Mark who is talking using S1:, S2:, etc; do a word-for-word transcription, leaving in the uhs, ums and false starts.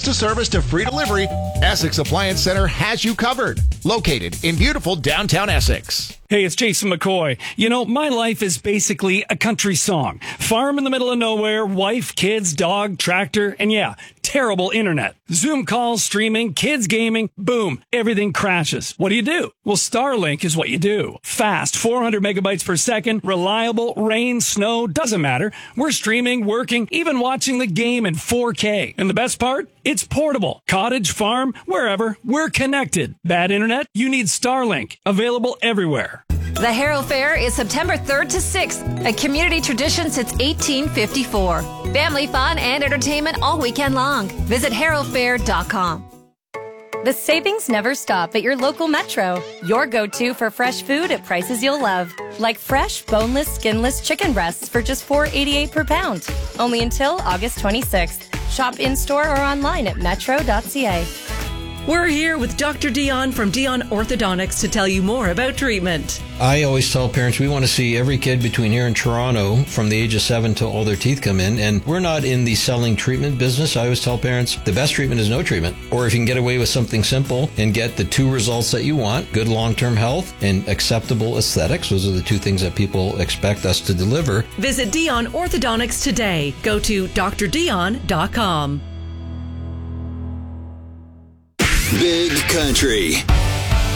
S1: to service to free delivery, Essex Appliance Center has you covered. Located in beautiful downtown Essex.
S2: Hey, it's Jason McCoy. You know, my life is basically a country song. Farm in the middle of nowhere, wife, kids, dog, tractor, and yeah, terrible internet. Zoom calls, streaming, kids gaming, boom, everything crashes. What do you do? Well, Starlink is what you do. Fast, four hundred megabytes per second, reliable, rain, snow, doesn't matter. We're streaming, working, even watching the game in four K. And the best part? It's portable. Cottage, farm, wherever, we're connected. Bad internet? You need Starlink. Available everywhere.
S3: The Harrow Fair is September third to sixth, a community tradition since eighteen fifty-four. Family fun and entertainment all weekend long. Visit harrow fair dot com.
S4: The savings never stop at your local Metro. Your go-to for fresh food at prices you'll love. Like fresh, boneless, skinless chicken breasts for just four dollars and eighty-eight cents per pound. Only until August twenty-sixth. Shop in-store or online at metro dot c a.
S5: We're here with Doctor Dion from Dion Orthodontics to tell you more about treatment.
S6: I always tell parents we want to see every kid between here and Toronto from the age of seven till all their teeth come in, and we're not in the selling treatment business. I always tell parents the best treatment is no treatment, or if you can get away with something simple and get the two results that you want, good long-term health and acceptable aesthetics. Those are the two things that people expect us to deliver.
S5: Visit Dion Orthodontics today. Go to d r dion dot com.
S7: Big Country.